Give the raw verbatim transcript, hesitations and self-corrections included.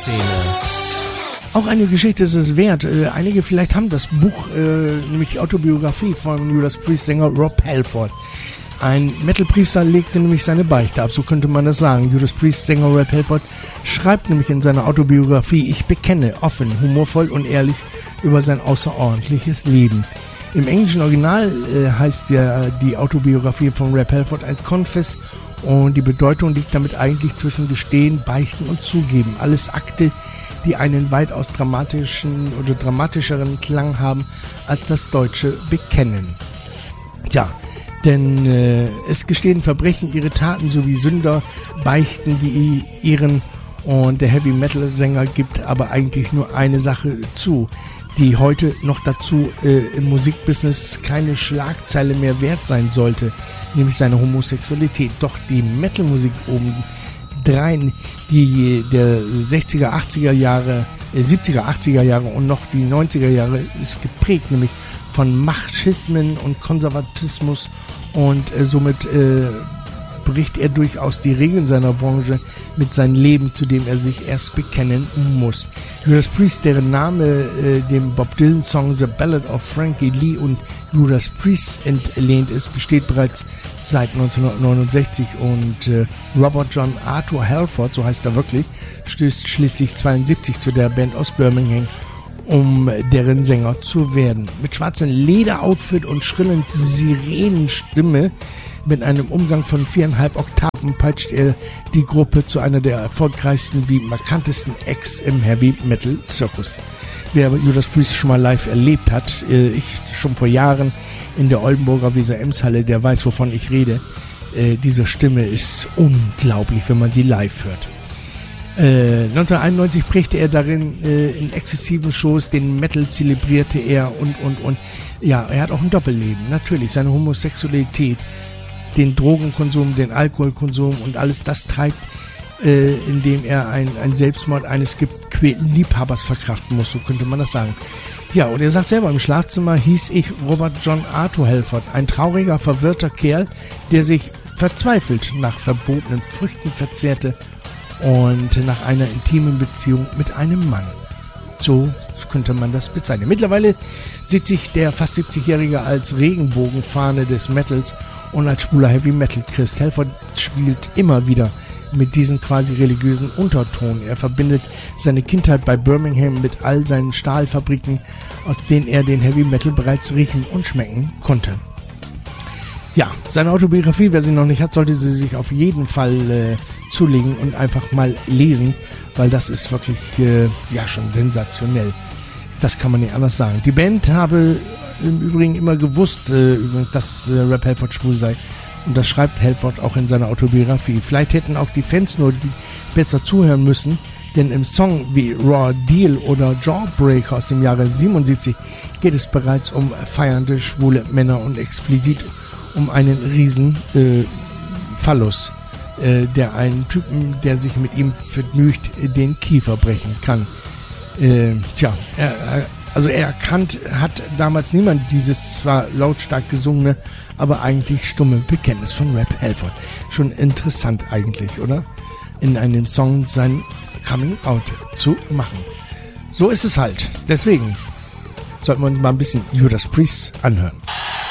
Szene. Auch eine Geschichte ist es wert. Äh, einige vielleicht haben das Buch, äh, nämlich die Autobiografie von Judas Priest-Sänger Rob Halford. Ein Metal-Priester legte nämlich seine Beichte ab, so könnte man das sagen. Judas Priest-Sänger Rob Halford schreibt nämlich in seiner Autobiografie: Ich bekenne offen, humorvoll und ehrlich über sein außerordentliches Leben. Im englischen Original äh, heißt ja die Autobiografie von Rob Halford ein Confess, und die Bedeutung liegt damit eigentlich zwischen Gestehen, Beichten und Zugeben. Alles Akte, die einen weitaus dramatischen oder dramatischeren Klang haben als das deutsche Bekennen. Tja, denn äh, es gestehen Verbrechen, ihre Taten sowie Sünder, beichten die ihren, und der Heavy-Metal-Sänger gibt aber eigentlich nur eine Sache zu, die heute noch dazu äh, im Musikbusiness keine Schlagzeile mehr wert sein sollte, nämlich seine Homosexualität. Doch die Metal-Musik obendrein, die der sechziger, achtziger Jahre, äh, siebziger, achtziger Jahre und noch die neunziger Jahre ist geprägt, nämlich von Machismen und Konservatismus, und äh, somit äh, bricht er durchaus die Regeln seiner Branche mit seinem Leben, zu dem er sich erst bekennen muss. Judas Priest, deren Name äh, dem Bob Dylan-Song The Ballad of Frankie Lee und Judas Priest entlehnt ist, besteht bereits seit neunzehnhundertneunundsechzig, und äh, Robert John Arthur Halford, so heißt er wirklich, stößt schließlich zweiundsiebzig zu der Band aus Birmingham, um deren Sänger zu werden. Mit schwarzem Lederoutfit und schrillen Sirenenstimme mit einem Umgang von viereinhalb Oktaven peitscht er die Gruppe zu einer der erfolgreichsten wie markantesten Acts im Heavy-Metal-Zirkus. Wer Judas Priest schon mal live erlebt hat, äh, ich schon vor Jahren in der Oldenburger Weser-Ems-Halle, der weiß, wovon ich rede. Äh, diese Stimme ist unglaublich, wenn man sie live hört. Äh, neunzehnhunderteinundneunzig prägte er darin äh, in exzessiven Shows, den Metal zelebrierte er und, und, und. Ja, er hat auch ein Doppelleben, natürlich. Seine Homosexualität, den Drogenkonsum, den Alkoholkonsum und alles das treibt, äh, indem er ein, ein Selbstmord eines gequälten Liebhabers verkraften muss, so könnte man das sagen. Ja, und er sagt selber, im Schlafzimmer hieß ich Robert John Arthur Halford, ein trauriger, verwirrter Kerl, der sich verzweifelt nach verbotenen Früchten verzehrte und nach einer intimen Beziehung mit einem Mann. So könnte man das bezeichnen. Mittlerweile sieht sich der fast siebzigjährige als Regenbogenfahne des Metals und als schwuler Heavy-Metal-Christ. Halford spielt immer wieder mit diesem quasi religiösen Unterton. Er verbindet seine Kindheit bei Birmingham mit all seinen Stahlfabriken, aus denen er den Heavy-Metal bereits riechen und schmecken konnte. Ja, seine Autobiografie, wer sie noch nicht hat, sollte sie sich auf jeden Fall äh, zulegen und einfach mal lesen, weil das ist wirklich äh, ja schon sensationell. Das kann man nicht anders sagen. Die Band habe im Übrigen immer gewusst, äh, dass äh, Rob Halford schwul sei, und das schreibt Halford auch in seiner Autobiografie. Vielleicht hätten auch die Fans nur die besser zuhören müssen, denn im Song wie Raw Deal oder Jawbreaker aus dem Jahre siebenundsiebzig geht es bereits um feiernde schwule Männer und explizit um einen riesen äh, Phallus, äh, der einen Typen, der sich mit ihm vergnügt, den Kiefer brechen kann. Äh, tja, er, also er erkannt hat damals niemand dieses zwar lautstark gesungene, aber eigentlich stumme Bekenntnis von Rob Halford. Schon interessant eigentlich, oder? In einem Song sein Coming Out zu machen. So ist es halt. Deswegen sollten wir uns mal ein bisschen Judas Priest anhören.